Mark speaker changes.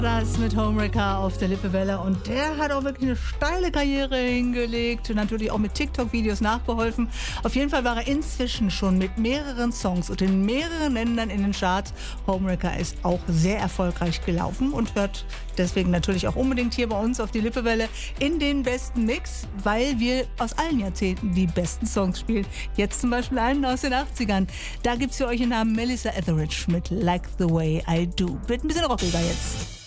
Speaker 1: Das mit Homewrecker auf der Lippewelle und der hat auch wirklich eine steile Karriere hingelegt und natürlich auch mit TikTok-Videos nachgeholfen. Auf jeden Fall war er inzwischen schon mit mehreren Songs und in mehreren Ländern in den Charts. Homewrecker ist auch sehr erfolgreich gelaufen und hört deswegen natürlich auch unbedingt hier bei uns auf die Lippewelle in den besten Mix, weil wir aus allen Jahrzehnten die besten Songs spielen. Jetzt zum Beispiel einen aus den 80ern. Da gibt's für euch den Namen Melissa Etheridge mit Like the Way I Do. Wird ein bisschen rockiger jetzt.